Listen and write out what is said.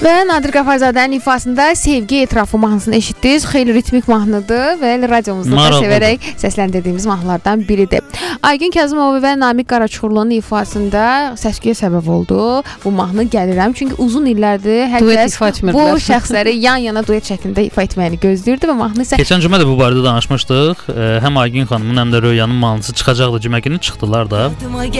Və Nadir Qafarzadənin ifasında Sevgi Etrafı mahnısını eşitdiniz. Xeyli ritmik mahnıdır və radiomuzda da sevərək səsləndirdiyimiz mahnılardan biridir. Aygün Kazımova və Namiq Qaraçuxurlunun ifasında səs-küyə səbəb oldu. Bu mahnı gəlirəm. Çünki uzun illərdir hər kəs bu şəxsləri yan-yana duet şəklində ifa etməyini gözləyirdi və mahnı isə... Keçən cümə də bu barədə danışmışdıq. Həm Aygün xanımın, həm də Röyanın mahnısı çıxacaqdı cümə günü çıxdılar da.